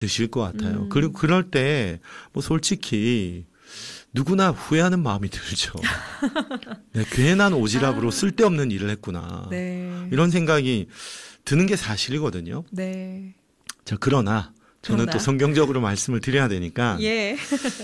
드실 것 같아요. 그리고 그럴 때 뭐 솔직히 누구나 후회하는 마음이 들죠. 네, 괜한 오지랖으로 쓸데없는 일을 했구나. 네. 이런 생각이 드는 게 사실이거든요. 네. 자, 그러나 저는 또 성경적으로 말씀을 드려야 되니까 예.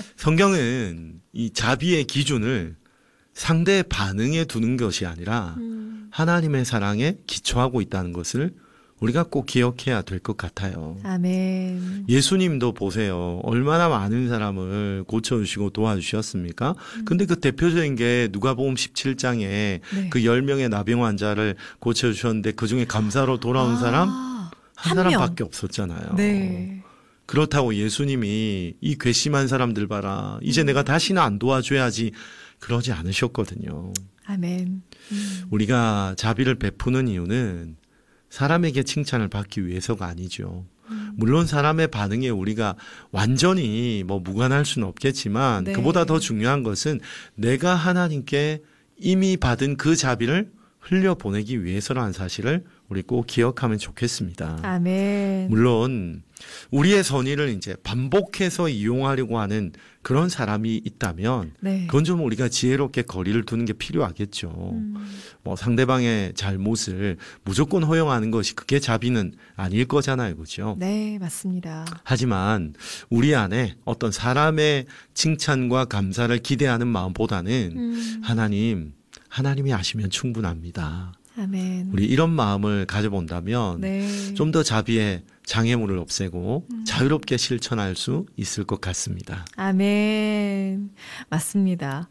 성경은 이 자비의 기준을 상대의 반응에 두는 것이 아니라 하나님의 사랑에 기초하고 있다는 것을 우리가 꼭 기억해야 될 것 같아요. 아멘. 예수님도 보세요. 얼마나 많은 사람을 고쳐주시고 도와주셨습니까? 근데 그 대표적인 게 누가복음 17장에 네. 그 10명의 나병 환자를 고쳐주셨는데 그중에 감사로 돌아온 사람 한 사람밖에 없었잖아요. 네. 그렇다고 예수님이 이 괘씸한 사람들 봐라. 이제 내가 다시는 안 도와줘야지. 그러지 않으셨거든요. 아멘. 우리가 자비를 베푸는 이유는 사람에게 칭찬을 받기 위해서가 아니죠. 물론 사람의 반응에 우리가 완전히 뭐 무관할 수는 없겠지만 네. 그보다 더 중요한 것은 내가 하나님께 이미 받은 그 자비를 흘려보내기 위해서라는 사실을 우리 꼭 기억하면 좋겠습니다. 아멘. 물론 우리의 선의를 이제 반복해서 이용하려고 하는 그런 사람이 있다면 네. 그건 좀 우리가 지혜롭게 거리를 두는 게 필요하겠죠. 뭐 상대방의 잘못을 무조건 허용하는 것이 그게 자비는 아닐 거잖아요. 그렇죠? 네, 맞습니다. 하지만 우리 안에 어떤 사람의 칭찬과 감사를 기대하는 마음보다는 하나님이 아시면 충분합니다. 아멘. 우리 이런 마음을 가져본다면 네. 좀 더 자비의 장애물을 없애고 자유롭게 실천할 수 있을 것 같습니다. 아멘. 맞습니다.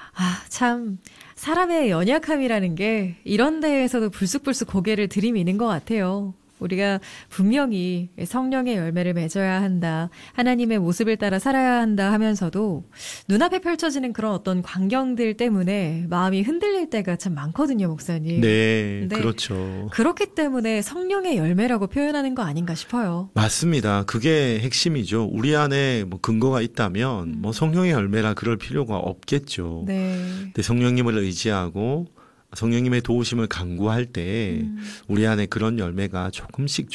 참 사람의 연약함이라는 게 이런 데에서도 불쑥불쑥 고개를 들이미는 것 같아요. 우리가 분명히 성령의 열매를 맺어야 한다, 하나님의 모습을 따라 살아야 한다 하면서도 눈앞에 펼쳐지는 그런 어떤 광경들 때문에 마음이 흔들릴 때가 참 많거든요, 목사님. 네, 그렇죠. 그렇기 때문에 성령의 열매라고 표현하는 거 아닌가 싶어요. 맞습니다. 그게 핵심이죠. 우리 안에 뭐 근거가 있다면 뭐 성령의 열매라 그럴 필요가 없겠죠. 네. 근데 성령님을 의지하고 성령님의 도우심을 간구할 때 우리 안에 그런 열매가 조금씩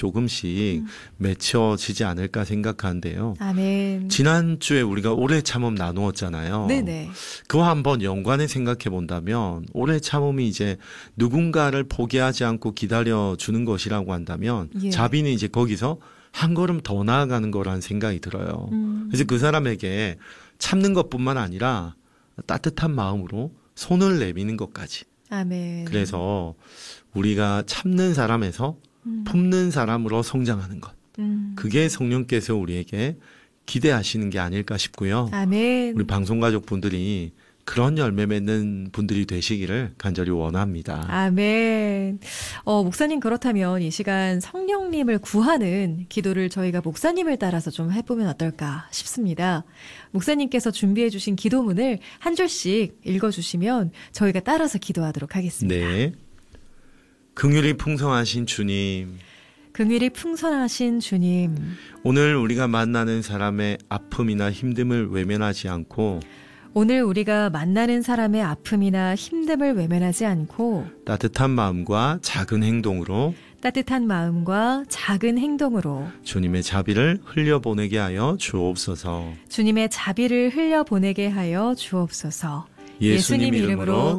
맺혀지지 않을까 생각하는데요. 아멘. 지난주에 우리가 오래 참음 나누었잖아요. 네네. 그와 한번 연관해 생각해 본다면 오래 참음이 이제 누군가를 포기하지 않고 기다려주는 것이라고 한다면 예. 자비는 이제 거기서 한 걸음 더 나아가는 거라는 생각이 들어요. 그래서 그 사람에게 참는 것뿐만 아니라 따뜻한 마음으로 손을 내미는 것까지. 아멘. 그래서 우리가 참는 사람에서 품는 사람으로 성장하는 것. 그게 성령께서 우리에게 기대하시는 게 아닐까 싶고요. 아멘. 우리 방송가족분들이 그런 열매 맺는 분들이 되시기를 간절히 원합니다. 아멘. 목사님 그렇다면 이 시간 성령님을 구하는 기도를 저희가 목사님을 따라서 좀 해보면 어떨까 싶습니다. 목사님께서 준비해 주신 기도문을 한 줄씩 읽어주시면 저희가 따라서 기도하도록 하겠습니다. 네. 긍휼이 풍성하신 주님. 긍휼이 풍성하신 주님. 오늘 우리가 만나는 사람의 아픔이나 힘듦을 외면하지 않고 오늘 우리가 만나는 사람의 아픔이나 힘듦을 외면하지 않고 따뜻한 마음과 작은 행동으로 주님의 자비를 흘려보내게 하여 주옵소서. 주님의 자비를 흘려보내게 하여 주옵소서. 예수님 이름으로